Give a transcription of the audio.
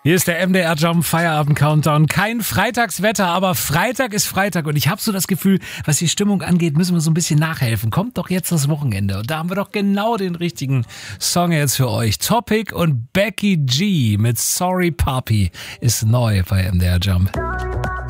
Hier ist der MDR Jump Feierabend Countdown. Kein Freitagswetter, aber Freitag ist Freitag und ich habe so das Gefühl, was die Stimmung angeht, müssen wir so ein bisschen nachhelfen. Kommt doch jetzt das Wochenende und da haben wir doch genau den richtigen Song jetzt für euch. Topic und Becky G mit Sorry Papi ist neu bei MDR Jump.